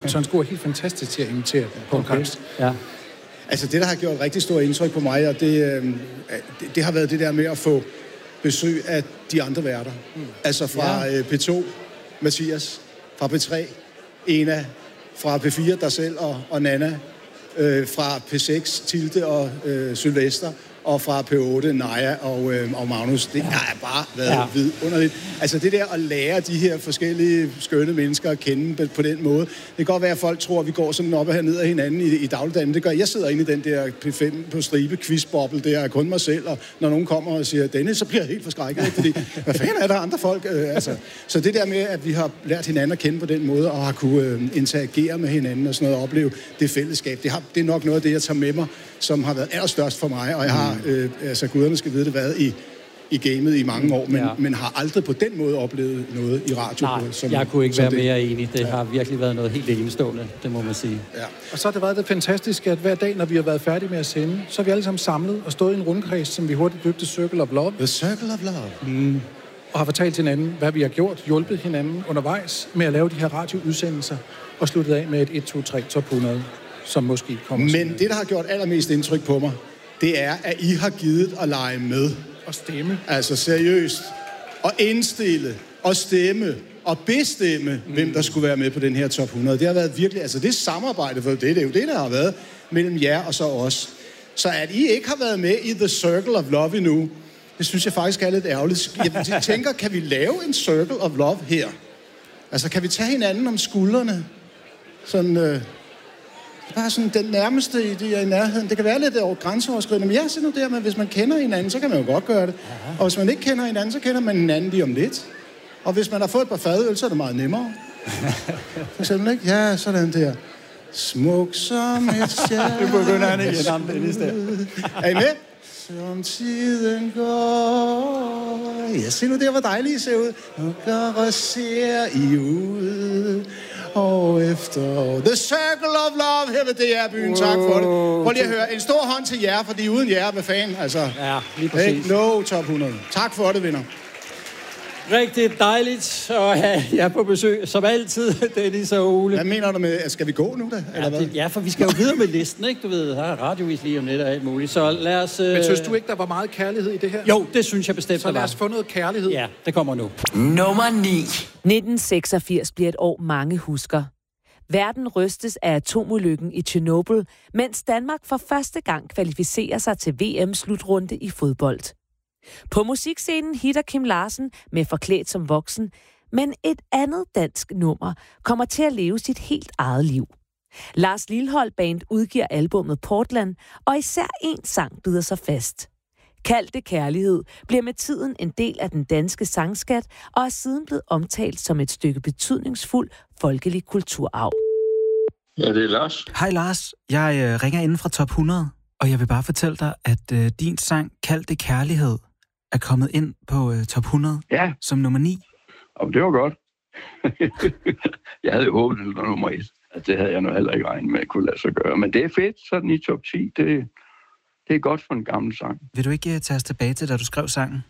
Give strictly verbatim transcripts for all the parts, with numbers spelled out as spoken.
Søren Skov er helt fantastisk til at invitere på en Okay. Ja. Altså det, der har gjort rigtig stort indtryk på mig, og det, øh, det, det har været det der med at få besøg af de andre værter. Mm. Altså fra ja. øh, P to, Mathias, fra P tre, Ena, fra P fire, dig selv og, og Nana, øh, fra P seks, Tilde og øh, Sylvester, og fra P otte, Naja og, øh, og Magnus. Det har bare været ja. vidunderligt. Altså det der at lære de her forskellige skønne mennesker at kende på den måde. Det kan godt være, at folk tror, at vi går sådan op og herned af hinanden i, i dagligdagen. Det gør jeg. sidder inde i den der P fem på stribe quizboble, der er kun mig selv, og når nogen kommer og siger, Dennis, så bliver jeg helt forskrækket, ikke? Fordi hvad fanden er der andre folk? Øh, altså. Så det der med, at vi har lært hinanden at kende på den måde, og har kunne øh, interagere med hinanden og sådan noget, og opleve det fællesskab, det, har, det er nok noget af det, jeg tager med mig, som har været allerstørst for mig, og jeg har, øh, altså guderne skal vide det, været i, i gamet i mange år, men, ja. men har aldrig på den måde oplevet noget i radio. Nej, på, som, jeg kunne ikke være det. mere enig. Det ja. har virkelig været noget helt enestående, det må man sige. Ja. Og så har det været det fantastiske, at hver dag, når vi har været færdige med at sende, så er vi alle sammen samlet og stået i en rundkreds, som vi hurtigt døbte Circle of Love. The Circle of Love. Mm. Og har fortalt hinanden, hvad vi har gjort, hjulpet hinanden undervejs med at lave de her radioudsendelser, og sluttet af med et et, to, tre top hundrede, som måske kommer. Men det, der har gjort allermest indtryk på mig, det er, at I har givet at lege med. Og stemme. Altså seriøst. Og indstille. Og stemme. Og bestemme, mm. hvem der skulle være med på den her top hundrede. Det har været virkelig, altså det samarbejde, for det, det er jo det, der har været mellem jer og så os. Så at I ikke har været med i The Circle of Love endnu, det synes jeg faktisk er lidt ærgerligt. Jeg tænker, kan vi lave en Circle of Love her? Altså, kan vi tage hinanden om skuldrene? Sådan, øh, bare sådan den nærmeste i, de, i nærheden. Det kan være lidt over grænseoverskridende, men jeg siger nu der, men hvis man kender hinanden, så kan man jo godt gøre det. Aha. Og hvis man ikke kender hinanden, så kender man hinanden lige om lidt. Og hvis man har fået et par fadøl, så er det meget nemmere. For eksempel, ikke? Ja, sådan der. Smuk som et stjerne. Nu begynder han igen om det i stedet. Er I med? Som tiden går. Jeg ser nu der, hvor dejligt I ser ud. Nu går ser I ud. Og efter The Circle of Love her ved D R-byen. Tak for det. Prøv lige at høre. En stor hånd til jer, fordi uden jer, hvad fanden? Altså, ja, lige præcis. Hey, no top hundrede. Tak for det, venner. Rigtig dejligt at have jer på besøg, som altid, Dennis og Ole. Hvad mener du med, at skal vi gå nu da? Ja, det, ja, for vi skal jo videre med listen, ikke? Du ved, her er radiovis lige om lidt og alt muligt. Så lad os... Øh... Men synes du ikke, der var meget kærlighed i det her? Jo, det synes jeg bestemt, så lad os få noget kærlighed. Ja, det kommer nu. Nummer ni. nitten seksogfirs bliver et år, mange husker. Verden rystes af atomulykken i Tjernobyl, mens Danmark for første gang kvalificerer sig til V M-slutrunde i fodbold. På musikscenen hitter Kim Larsen med Forklædt som voksen, men et andet dansk nummer kommer til at leve sit helt eget liv. Lars Lilholt Band udgiver albummet Portland, og især en sang bider sig fast. Kald det kærlighed bliver med tiden en del af den danske sangskat, og er siden blevet omtalt som et stykke betydningsfuld folkelig kulturarv. Ja, det er Lars. Hej Lars, jeg øh, ringer inden fra top hundrede, og jeg vil bare fortælle dig, at øh, din sang Kald det kærlighed er kommet ind på øh, top hundrede ja. som nummer ni. Og det var godt. Jeg havde jo håbet, det var nummer et. Altså, det havde jeg nu heller ikke regnet med at kunne lade sig gøre. Men det er fedt, sådan i top ti. Det, det er godt for en gammel sang. Vil du ikke uh, tage os tilbage til, da du skrev sangen?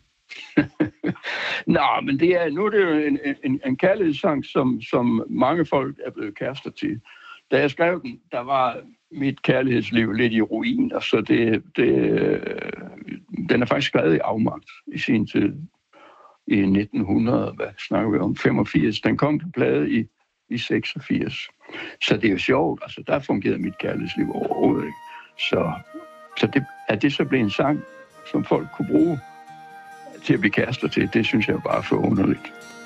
Nå, men det er, nu er det jo en, en, en kærlighedssang, som, som mange folk er blevet kærester til. Da jeg skrev den, der var mit kærlighedsliv lidt i ruin, og så det, det, den er faktisk skrevet i afmagt i sin tid. I nitten hundrede, hvad snakker vi om, femogfirs. Den kom på plade i, i seksogfirs. Så det er jo sjovt, altså der fungerede mit kærlighedsliv overhovedet ikke. Så, så det, at det så blev en sang, som folk kunne bruge til at blive kærester til, det synes jeg bare er for underligt.